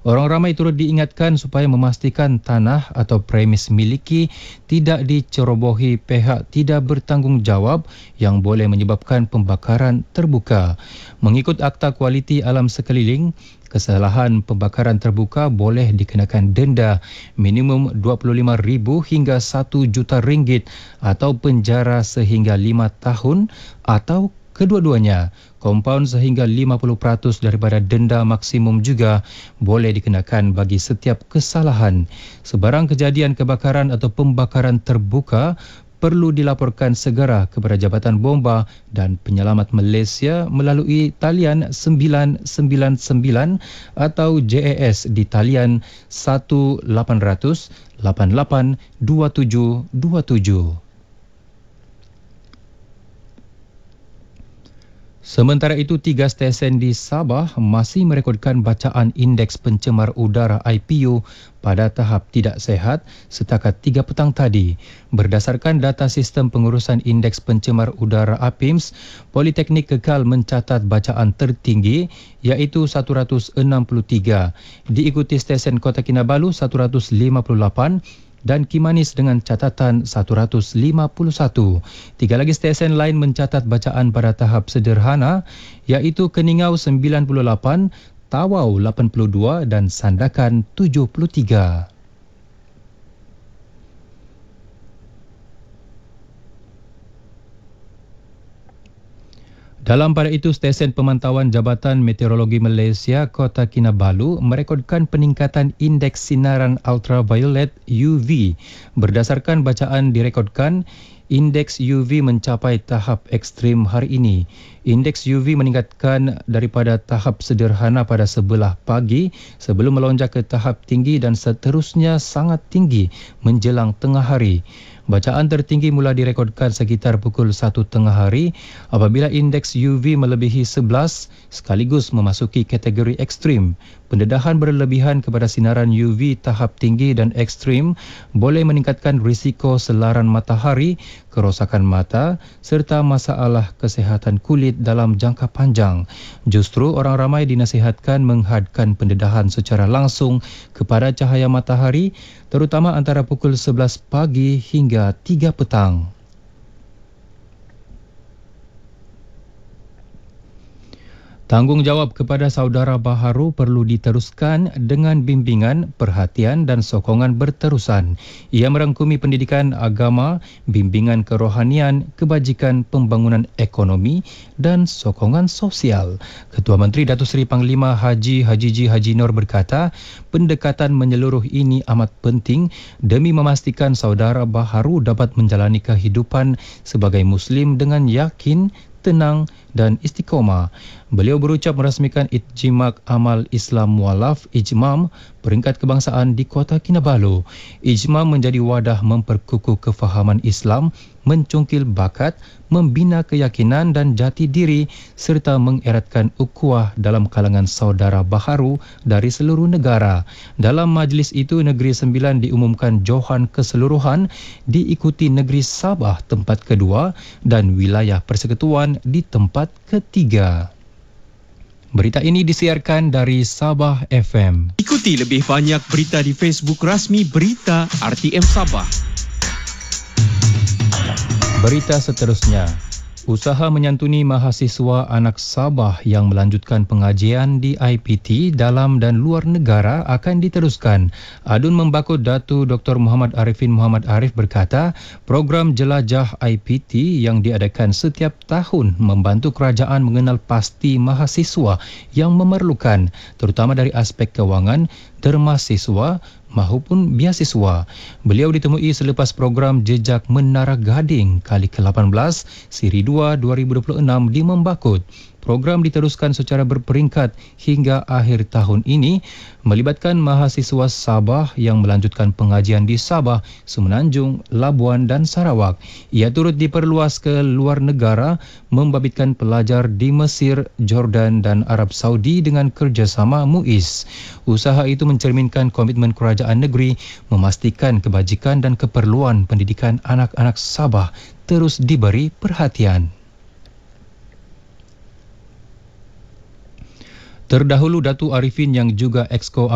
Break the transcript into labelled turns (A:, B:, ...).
A: Orang ramai turut diingatkan supaya memastikan tanah atau premis miliki tidak dicerobohi pihak tidak bertanggungjawab yang boleh menyebabkan pembakaran terbuka. Mengikut Akta Kualiti Alam Sekeliling, kesalahan pembakaran terbuka boleh dikenakan denda minimum RM25,000 hingga RM1 juta atau penjara sehingga 5 tahun atau kedua-duanya. Kompaun sehingga 50% daripada denda maksimum juga boleh dikenakan bagi setiap kesalahan. Sebarang kejadian kebakaran atau pembakaran terbuka perlu dilaporkan segera kepada Jabatan Bomba dan Penyelamat Malaysia melalui talian 999 atau JAS di talian 1800 88 2727. Sementara itu, 3 stesen di Sabah masih merekodkan bacaan indeks pencemar udara IPU pada tahap tidak sihat setakat 3 petang tadi. Berdasarkan data sistem pengurusan indeks pencemar udara APIMS, Politeknik Kekal mencatat bacaan tertinggi iaitu 163, diikuti stesen Kota Kinabalu 158 dan Kimanis dengan catatan 151. 3 lagi stesen lain mencatat bacaan pada tahap sederhana iaitu Keningau 98, Tawau 82 dan Sandakan 73. Dalam pada itu, stesen pemantauan Jabatan Meteorologi Malaysia Kota Kinabalu merekodkan peningkatan indeks sinaran ultraviolet UV. Berdasarkan bacaan direkodkan, indeks UV mencapai tahap ekstrim hari ini. Indeks UV meningkatkan daripada tahap sederhana pada sebelah pagi sebelum melonjak ke tahap tinggi dan seterusnya sangat tinggi menjelang tengah hari. Bacaan tertinggi mula direkodkan sekitar pukul 1 tengah hari apabila indeks UV melebihi 11 sekaligus memasuki kategori ekstrim. Pendedahan berlebihan kepada sinaran UV tahap tinggi dan ekstrim boleh meningkatkan risiko selaran matahari, kerosakan mata serta masalah kesihatan kulit dalam jangka panjang. Justru orang ramai dinasihatkan menghadkan pendedahan secara langsung kepada cahaya matahari terutama antara pukul 11 pagi hingga 3 petang. Tanggungjawab kepada saudara baharu perlu diteruskan dengan bimbingan, perhatian dan sokongan berterusan. Ia merangkumi pendidikan agama, bimbingan kerohanian, kebajikan, pembangunan ekonomi dan sokongan sosial. Ketua Menteri Datuk Seri Panglima Haji Haji Nur berkata, pendekatan menyeluruh ini amat penting demi memastikan saudara baharu dapat menjalani kehidupan sebagai Muslim dengan yakin, tenang dan istiqomah. Beliau berucap merasmikan Ijtimak Amal Islam Mualaf Ijmam peringkat kebangsaan di Kota Kinabalu. Ijmam menjadi wadah memperkukuh kefahaman Islam, mencungkil bakat, membina keyakinan dan jati diri serta mengeratkan ukhuwah dalam kalangan saudara baharu dari seluruh negara. Dalam majlis itu, Negeri Sembilan diumumkan Johan keseluruhan diikuti Negeri Sabah tempat kedua dan Wilayah Persekutuan di tempat ketiga. Berita ini disiarkan dari Sabah FM.
B: Ikuti lebih banyak berita di Facebook rasmi Berita RTM Sabah.
A: Berita seterusnya. Usaha menyantuni mahasiswa anak Sabah yang melanjutkan pengajian di IPT dalam dan luar negara akan diteruskan. Adun Membakut Datu Dr. Muhammad Arifin Muhammad Arif berkata, program jelajah IPT yang diadakan setiap tahun membantu kerajaan mengenal pasti mahasiswa yang memerlukan, terutama dari aspek kewangan, dermasiswa maupun biasiswa. Beliau ditemui selepas program Jejak Menara Gading kali ke-18 Siri 2 2026 di Membakut. Program diteruskan secara berperingkat hingga akhir tahun ini melibatkan mahasiswa Sabah yang melanjutkan pengajian di Sabah, Semenanjung, Labuan dan Sarawak. Ia turut diperluas ke luar negara membabitkan pelajar di Mesir, Jordan dan Arab Saudi dengan kerjasama MUIS. Usaha itu mencerminkan komitmen kerajaan negeri memastikan kebajikan dan keperluan pendidikan anak-anak Sabah terus diberi perhatian. Terdahulu, Datuk Arifin yang juga Exco